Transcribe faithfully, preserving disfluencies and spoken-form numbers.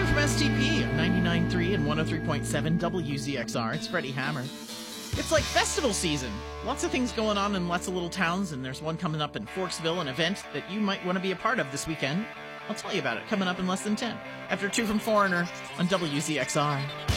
from S T P on ninety-nine point three and one oh three point seven W Z X R. It's Freddie Hammer. It's like festival season. Lots of things going on in lots of little towns, and there's one coming up in Forksville, an event that you might want to be a part of this weekend. I'll tell you about it coming up in less than ten. After two from Foreigner on W Z X R.